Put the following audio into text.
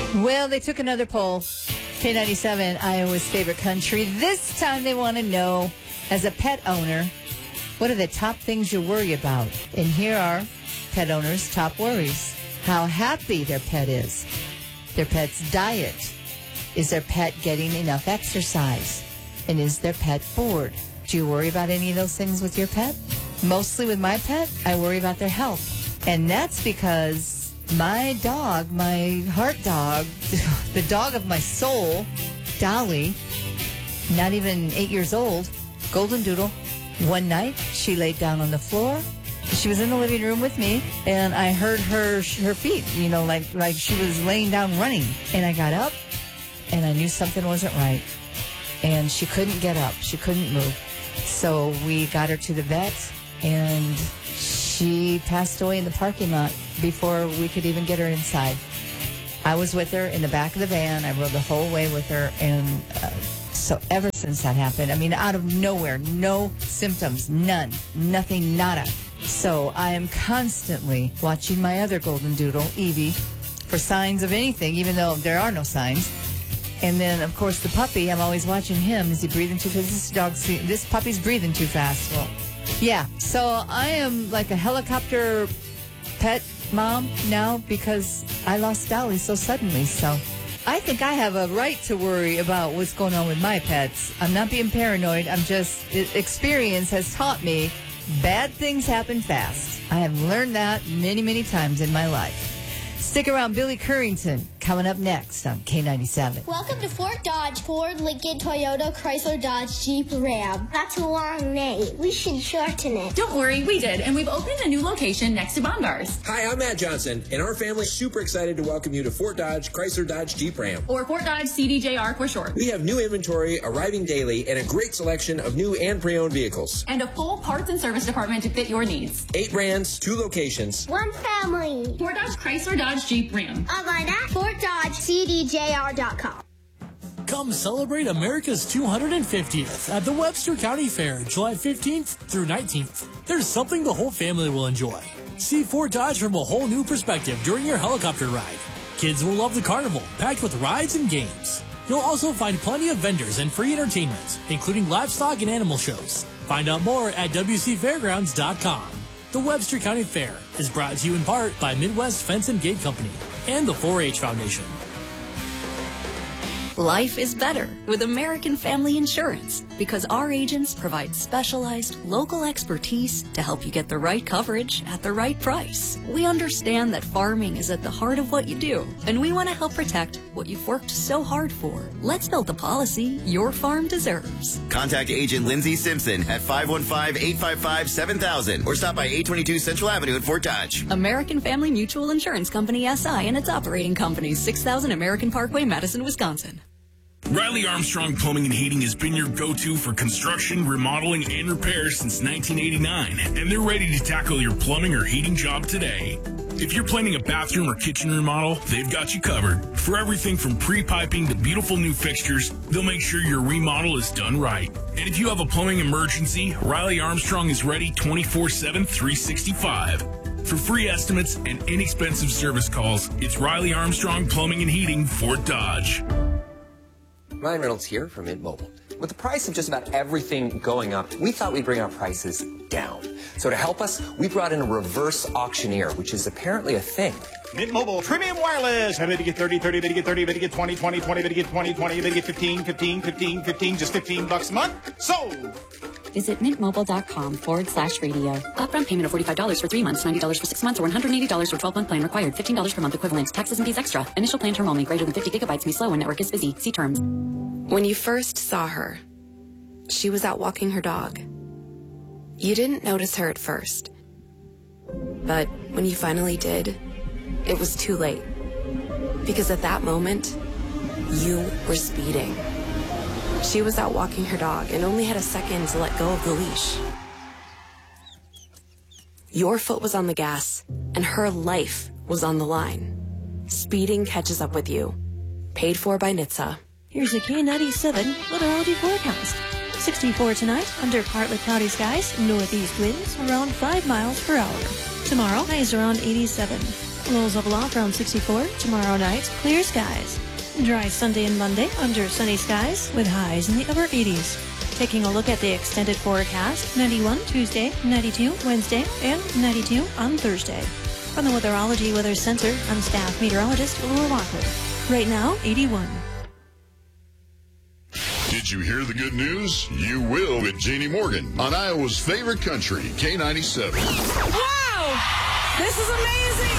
Well, they took another poll. K97, Iowa's favorite country. This time they want to know, as a pet owner, what are the top things you worry about? And here are pet owners' top worries. How happy their pet is. Their pet's diet. Is their pet getting enough exercise? And is their pet bored? Do you worry about any of those things with your pet? Mostly with my pet, I worry about their health. And that's because my dog, my heart dog, the dog of my soul, Dolly, not even 8 years old, golden doodle, one night she laid down on the floor. She was in the living room with me, and I heard her feet, like she was laying down running. And I got up, and I knew something wasn't right. And she couldn't get up. She couldn't move. So we got her to the vet, and she passed away in the parking lot before we could even get her inside. I was with her in the back of the van. I rode the whole way with her, and so ever since that happened, out of nowhere, no symptoms, none, nothing, nada. So I am constantly watching my other golden doodle, Evie, for signs of anything, even though there are no signs. And then, of course, the puppy, I'm always watching him. Is he breathing too fast? This puppy's breathing too fast. Well, yeah. So I am like a helicopter pet mom now because I lost Dolly so suddenly. So I think I have a right to worry about what's going on with my pets. I'm not being paranoid. I'm just, experience has taught me bad things happen fast. I have learned that many, many times in my life. Stick around. Billy Currington coming up next on K97. Welcome to Fort Dodge, Ford, Lincoln, Toyota, Chrysler, Dodge, Jeep, Ram. That's a long name. We should shorten it. Don't worry, we did, and we've opened a new location next to Bondars. Hi, I'm Matt Johnson, and our family's super excited to welcome you to Fort Dodge, Chrysler, Dodge, Jeep, Ram. Or Fort Dodge CDJR for short. We have new inventory arriving daily and a great selection of new and pre-owned vehicles. And a full parts and service department to fit your needs. 8 brands, 2 locations. One family. Fort Dodge, Chrysler, Dodge, Jeep, Ram. Online at FortDodgeCDJR.com. Come celebrate America's 250th at the Webster County Fair, July 15th through 19th. There's something the whole family will enjoy. See Fort Dodge from a whole new perspective during your helicopter ride. Kids will love the carnival, packed with rides and games. You'll also find plenty of vendors and free entertainment, including livestock and animal shows. Find out more at WCFairgrounds.com. The Webster County Fair is brought to you in part by Midwest Fence and Gate Company and the 4-H Foundation. Life is better with American Family Insurance because our agents provide specialized local expertise to help you get the right coverage at the right price. We understand that farming is at the heart of what you do, and we want to help protect what you've worked so hard for. Let's build the policy your farm deserves. Contact Agent Lindsay Simpson at 515-855-7000 or stop by 822 Central Avenue in Fort Dodge. American Family Mutual Insurance Company, SI, and its operating companies, 6000 American Parkway, Madison, Wisconsin. Riley Armstrong Plumbing and Heating has been your go-to for construction, remodeling, and repairs since 1989, and they're ready to tackle your plumbing or heating job today. If you're planning a bathroom or kitchen remodel, they've got you covered. For everything from pre-piping to beautiful new fixtures, they'll make sure your remodel is done right. And if you have a plumbing emergency, Riley Armstrong is ready 24/7, 365. For free estimates and inexpensive service calls, it's Riley Armstrong Plumbing and Heating, Fort Dodge. Ryan Reynolds here from Mint Mobile. With the price of just about everything going up, we thought we'd bring our prices down. So to help us, we brought in a reverse auctioneer, which is apparently a thing. Mint Mobile Premium Wireless. Better get 30, 30, better get 30, better get 20, 20, 20, better get 20, 20, better get 15, 15, 15, 15, just $15 a month. Sold! Visit mintmobile.com/radio. Upfront payment of $45 for 3 months, $90 for 6 months, or $180 for 12-month plan required. $15 per month equivalent. Taxes and fees extra. Initial plan term only. Greater than 50 gigabytes. May slow when network is busy. See terms. When you first saw her, she was out walking her dog. You didn't notice her at first. But when you finally did, it was too late. Because at that moment, you were speeding. She was out walking her dog and only had a second to let go of the leash. Your foot was on the gas, and her life was on the line. Speeding catches up with you. Paid for by NHTSA. Here's a K97 meteorology forecast. 64 tonight, under partly cloudy skies, northeast winds around 5 miles per hour. Tomorrow, highs around 87. Lows level off around 64. Tomorrow night, clear skies. Dry Sunday and Monday under sunny skies with highs in the upper 80s. Taking a look at the extended forecast, 91 Tuesday, 92 Wednesday, and 92 on Thursday. From the Weatherology Weather Center, I'm staff meteorologist Laura Walker. Right now, 81. Did you hear the good news? You will with Jeannie Morgan on Iowa's favorite country, K97. Wow! This is amazing!